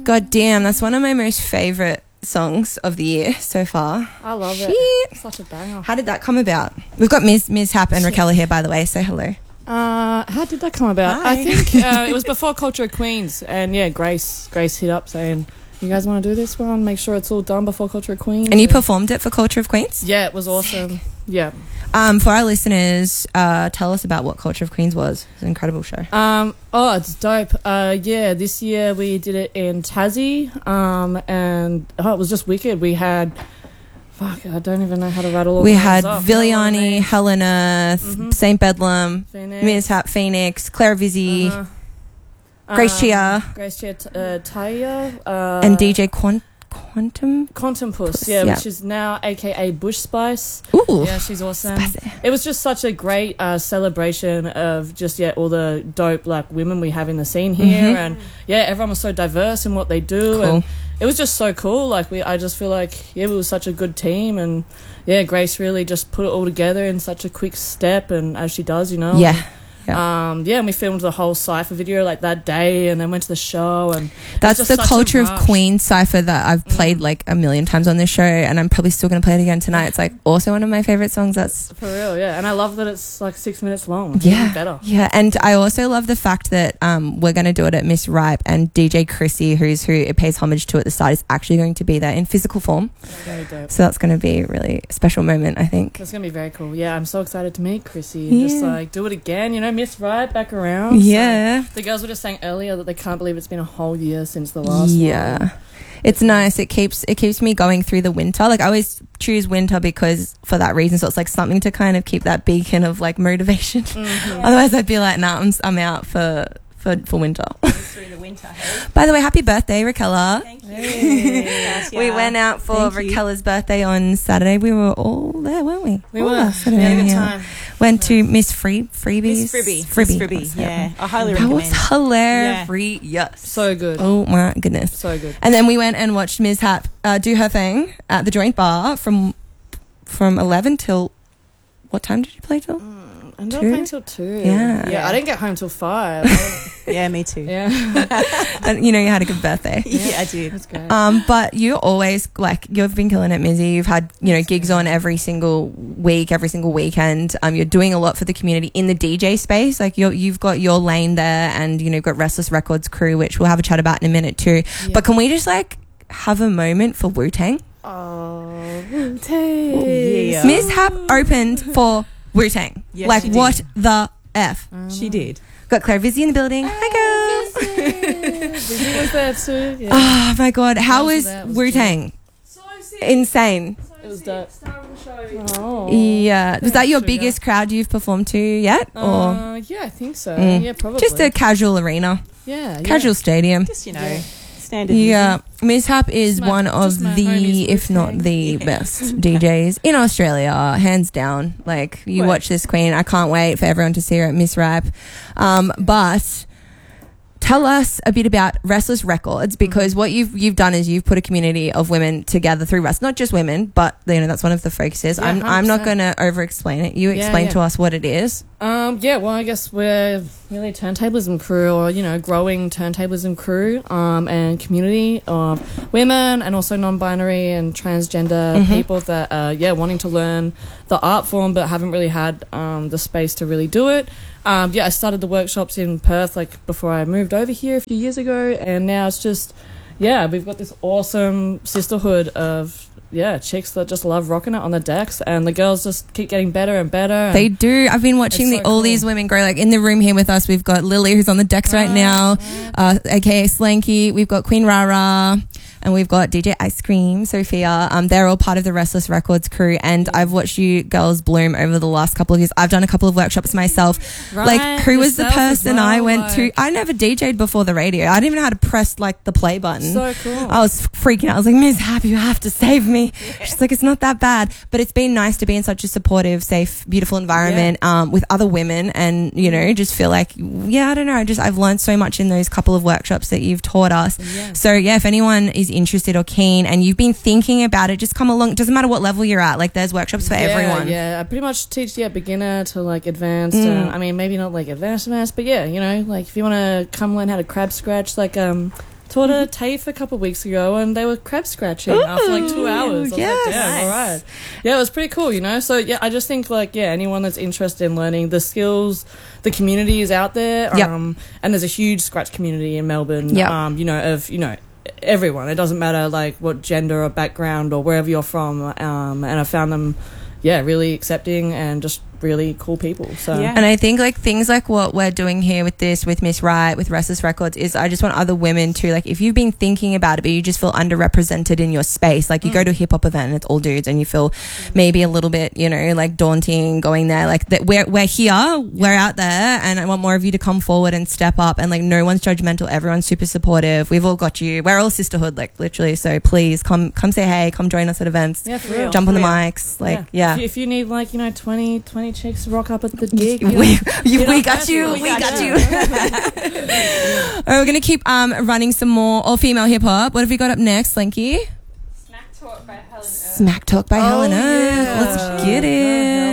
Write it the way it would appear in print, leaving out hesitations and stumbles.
God damn, that's one of my most favourite songs of the year so far. I love Shit. it. Such a banger. How did that come about? We've got Ms. Hap and Raquel here, by the way. Say hello. How did that come about? Hi. I think it was before Culture of Queens, and yeah, Grace hit up saying, "You guys want to do this one? Make sure it's all done before Culture of Queens." And you performed it for Culture of Queens? Yeah, it was awesome. Yeah. For our listeners, tell us about what Culture of Queens was. It's an incredible show. It's dope. Yeah, this year we did it in Tassie, and it was just wicked. We had, I don't even know how to rattle all We the had names off. Viliani, Helena, St. Bedlam, Phoenix. Ms. Hap, Phoenix, Clara Vizzy, Grace Chia, Taya, and DJ Quantum. Quantumpus, Yeah. which is now AKA Bush Spice. Ooh, Yeah, she's awesome. spicy. It was just such a great celebration of just all the dope women we have in the scene here, and everyone was so diverse in what they do, Cool. and it was just so cool. I just feel like we were such a good team, and Grace really just put it all together in such a quick step, and as she does, Yeah. and we filmed the whole Cypher video that day, and then went to the show, and That's just the such a Culture of rush. Queens cipher that I've played a million times on this show, and I'm probably still going to play it again tonight. It's also one of my favorite songs. That's for real, and I love that it's 6 minutes long. It's even better. Yeah, and I also love the fact that we're going to do it at Miss Ripe, and DJ Chrissy, who it pays homage to at the start, is actually going to be there in physical form. Very dope. So that's going to be a really special moment, I think. It's going to be very cool. Yeah, I'm so excited to meet Chrissy and just do it again. Miss Right back around. Yeah. So the girls were just saying earlier that they can't believe it's been a whole year since the last one. It's nice. It keeps me going through the winter. I always choose winter because for that reason. So it's something to kind of keep that beacon of motivation. Otherwise I'd be nah, I'm out for winter. Through the winter. Hey? By the way, happy birthday, Raquella. Thank you. Hey. We went out for Raquella's birthday on Saturday. We were all there, weren't we? We All were. us sitting We had a down good here. time. Went to Miss Freebies. Miss Fribby. Yeah, I highly That recommend. was hilarious. So good. Oh my goodness. So good. And then we went and watched Ms. Hap do her thing at the Joint Bar from 11 till... What time did you play till? I ended up playing till 2. Yeah. I didn't get home till 5. Yeah, me too. Yeah. And you had a good birthday. Yeah, I did. That's great. But you're always you've been killing it, Mizzy. You've had gigs on every single week, every single weekend. You're doing a lot for the community in the DJ space. You've got your lane there, and you've got Restless Records crew, which we'll have a chat about in a minute too. Yeah. But can we just have a moment for Wu-Tang? Oh, Wu-Tang. Yeah. Ms. Hap opened for Wu-Tang. Yes, she what did. the F? She did. Got Claire Vizzy in the building. Hi, girls. Vicky was there too. Yeah. Oh my God. How was was there. It was Wu-Tang? So sick. Insane. It was dope. Star of the show. Oh. Yeah. Was that your Sugar. biggest crowd you've performed to yet? Or Yeah, I think so. Mm. Yeah, probably. just a casual arena, yeah, casual stadium? Just, Yeah. standard. Yeah. Ms. Hap is my- one of just my homies the, if not Wu-Tang. the best DJs in Australia, hands down. You Word. watch this queen. I can't wait for everyone to see her at Miss Ripe. But tell us a bit about Restless Records, because what you've done is you've put a community of women together through Rest, not just women, but that's one of the focuses. Yeah, I'm not 100%. going to over explain it. You Yeah, explain yeah. to us what it is. Yeah, well, I guess we're really a turntablism crew, or growing turntablism crew, and community of women, and also non-binary and transgender people that wanting to learn the art form but haven't really had the space to really do it. I started the workshops in Perth before I moved over here a few years ago, and now it's just we've got this awesome sisterhood of chicks that just love rocking it on the decks, and the girls just keep getting better and better. They do. I've been watching It's so all cool. these women grow. In the room here with us, we've got Lily, who's on the decks right now, aka Slanky. We've got Queen Rara, and we've got DJ Ice Cream, Sophia. They're all part of the Restless Records crew, and I've watched you girls bloom over the last couple of years. I've done a couple of workshops myself. Right, Who was the yourself as person well, I went to? I never DJ'd before the radio. I didn't even know how to press the play button. So cool. I was freaking out. I was like, Ms. Happy, you have to save me. She's like, it's not that bad. But it's been nice to be in such a supportive, safe, beautiful environment with other women, and, just feel I don't know. I've learned so much in those couple of workshops that you've taught us. Yeah. So, if anyone is interested or keen and you've been thinking about it, just come along. It doesn't matter what level you're at. There's workshops for everyone. Yeah, I pretty much teach beginner to advanced. Maybe not advanced, but if you want to come learn how to crab scratch, taught a TAFE a couple of weeks ago, and they were crab scratching after like 2 hours. I was like, yes. damn, Nice. all right. Yeah, it was pretty cool, you know? So, yeah, I just think, like, yeah, anyone that's interested in learning the skills, the community is out there. Yep. And there's a huge scratch community in Melbourne, Yep. you know, of, you know, everyone. It doesn't matter, like, what gender or background or wherever you're from. And I found them, yeah, really accepting and just really cool people. So Yeah. And I think like things like what we're doing here with this, with Miss Right, with Restless Records, is I just want other women to, like, if you've been thinking about it but you just feel underrepresented in your space, like you go to a hip hop event and it's all dudes and you feel maybe a little bit, you know, like daunting going there, like that we're here, we're out there, and I want more of you to come forward and step up, and like no one's judgmental, everyone's super supportive, we've all got you, we're all sisterhood, like literally. So please come say hey, come join us at events, yeah, for real. jump on the For real. mics, like yeah. If you need, like, you know, 20 chicks to rock up at the gig, We know, got you. we We got got you. All right, we're gonna keep running some more all female hip hop. What have we got up next, Slinky? Smack Talk by Helen Earth. Smack Talk by Helen Earth. yeah. Let's get it.